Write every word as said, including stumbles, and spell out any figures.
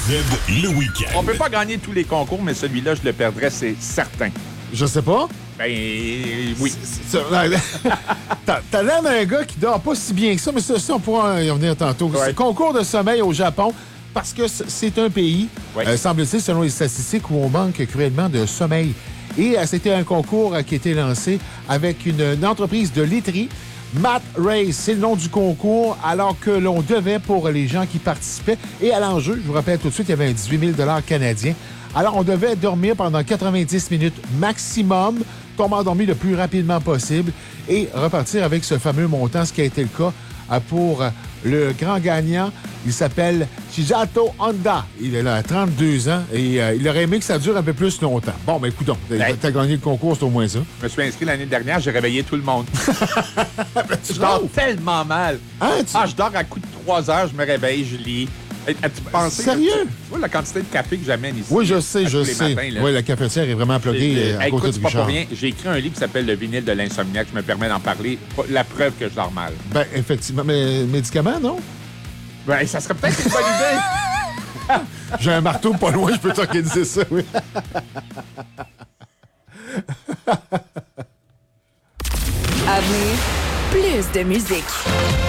le week-end. On peut pas gagner tous les concours, mais celui-là, je le perdrais, c'est certain. Je sais pas. Ben, oui. C'est- c'est- T'as t'as l'air d'un gars qui dort pas si bien que ça, mais ça, ça on pourra y revenir tantôt. Ouais. C'est concours de sommeil au Japon, parce que c- c'est un pays, Ouais. euh, semble-t-il, selon les statistiques, où on manque cruellement de sommeil. Et euh, c'était un concours euh, qui a été lancé avec une, une entreprise de laiterie. Mat Race, c'est le nom du concours, alors que l'on devait pour les gens qui participaient. Et à l'enjeu, je vous rappelle tout de suite, il y avait un dix-huit mille canadiens. Alors, on devait dormir pendant quatre-vingt-dix minutes maximum, tomber endormi le plus rapidement possible et repartir avec ce fameux montant, ce qui a été le cas euh, pour euh, le grand gagnant. Il s'appelle Shizato Honda. Il est là à trente-deux ans et euh, il aurait aimé que ça dure un peu plus longtemps. Bon, ben écoute, Hey. t'as gagné le concours, c'est au moins ça. Je me suis inscrit l'année dernière, j'ai réveillé tout le monde. tu Je dors dors? tellement mal. Hein, tu- Ah, je dors à coup de trois heures, je me réveille, je lis. Hey, as-tu pensé? Sérieux? Tu vois la quantité de café que j'amène ici? Oui, je sais, à je tous les sais. matins, là. Oui, la cafetière est vraiment pluguée J'ai- euh, à Hey, côté écoute, du c'est pas pour Richard. rien. J'ai écrit un livre qui s'appelle Le vinyle de l'insomniaque. Je me permets d'en parler. La preuve que je dors mal. Ben, effectivement. Mais médicaments, non? Ben, ça serait peut-être une bonne idée. J'ai un marteau pas loin, je peux t'organiser ça, oui. À venir, plus de musique.